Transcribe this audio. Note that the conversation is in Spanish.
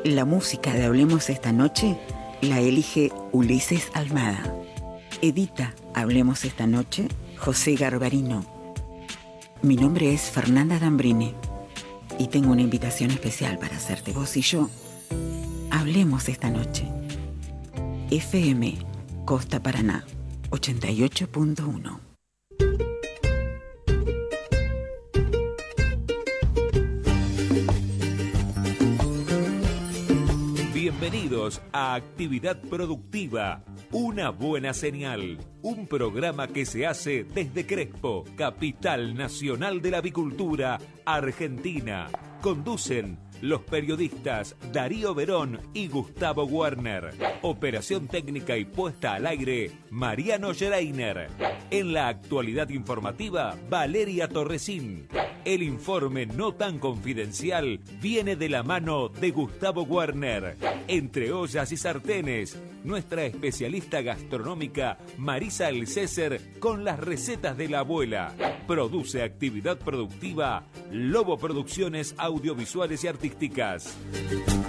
La música de Hablemos esta noche la elige Ulises Almada. Edita Hablemos esta noche José Garbarino. Mi nombre es Fernanda Dambrini y tengo una invitación especial para hacerte. Vos y yo hablemos esta noche. FM Costa Paraná 88.1. Bienvenidos a Actividad Productiva, una buena señal. Un programa que se hace desde Crespo, capital nacional de la avicultura, Argentina. Conducen los periodistas Darío Verón y Gustavo Werner. Operación técnica y puesta al aire, Mariano Schreiner. En la actualidad informativa, Valeria Torresín. El informe no tan confidencial viene de la mano de Gustavo Werner. Entre ollas y sartenes, nuestra especialista gastronómica Marisa Elcéser con las recetas de la abuela. Produce Actividad Productiva, Lobo Producciones Audiovisuales y Artísticas.